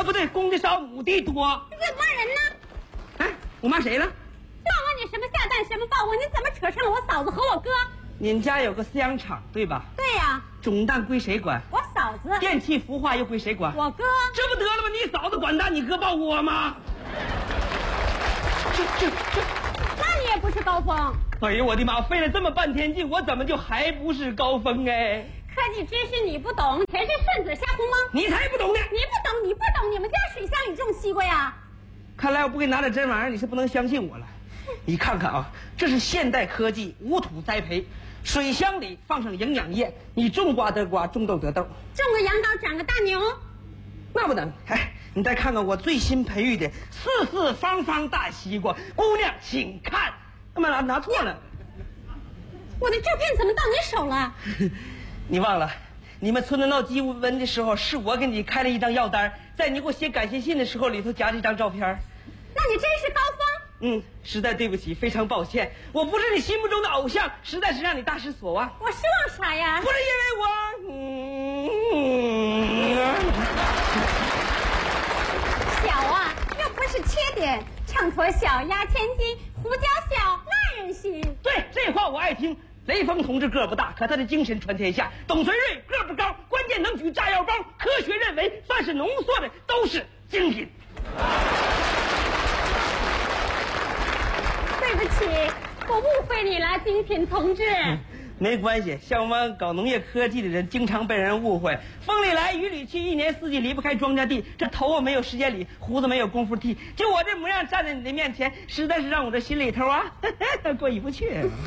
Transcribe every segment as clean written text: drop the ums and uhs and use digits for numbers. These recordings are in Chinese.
不对，公的少，母的多。 你怎么骂人呢？ 哎，我骂谁了？ 那问你什么下蛋什么抱我？你怎么扯上了我嫂子和我哥？ 您家有个饲养厂对吧？ 对呀。 种蛋归谁管？ 我嫂子。 电气孵化又归谁管？ 我哥。 这不得了吗？你嫂子管蛋，你哥抱我吗？这。 那你也不是高峰。 哎呦我的妈！费了这么半天劲，我怎么就还不是高峰哎？ 科技知识你不懂，全是顺子瞎胡蒙。 你才不懂呢！ 你不懂，你们家水箱里种西瓜呀？ 看来我不给你拿点真玩意儿，你是不能相信我了。你看看啊，这是现代科技无土栽培，水箱里放上营养液，你种瓜得瓜，种豆得豆， 种个杨桃长个大牛， 那不能。哎，你再看看我最新培育的四四方方大西瓜，姑娘请看，干嘛拿错了？ 我的照片怎么到你手了？ 你忘了，你们村子闹鸡瘟的时候，是我给你开了一张药单，在你给我写感谢信的时候，里头夹着一张照片。 那你真是高峰。 实在对不起，非常抱歉，我不是你心目中的偶像，实在是让你大失所望。 我失望啥呀？ 不是因为我， 小啊，又不是缺点，秤砣小，压千斤，胡椒小，那人行。 对，这话我爱听。雷锋同志个不大，可他的精神传天下。董存瑞个不高，关键能举炸药包。科学认为，凡是浓缩的都是精品。 对不起，我误会你了，精品同志。 没关系，像我们搞农业科技的人，经常被人误会。风里来雨里去，一年四季离不开庄稼地。这头发没有时间理，胡子没有功夫剃，就我这模样站在你的面前，实在是让我这心里头啊过意不去。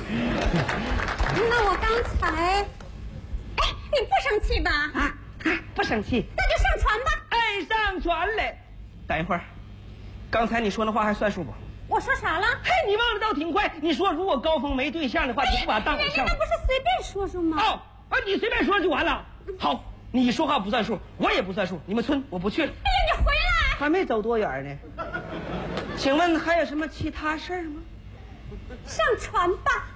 那我刚才，你不生气吧？ 不生气。 那就上船吧。 哎，上船嘞！等一会儿，刚才你说那话还算数不？ 我说啥了？ 嘿，你忘了倒挺快。你说如果高峰没对象的话，你不把他当偶像？ 那不是随便说说吗？ 你随便说就完了。好，你说话不算数，我也不算数。你们村我不去了。 哎呀，你回来！ 还没走多远呢。请问还有什么其他事儿吗？ 上船吧。